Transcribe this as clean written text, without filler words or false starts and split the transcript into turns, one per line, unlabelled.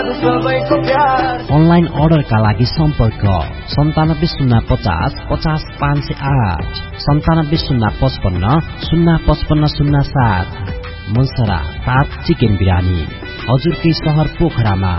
Online अर्डरका लागि सम्पर्क 975050 50508 975055 05507। मुलसरा 7 चिकन बिरानी हजुरकै शहर पोखरामा।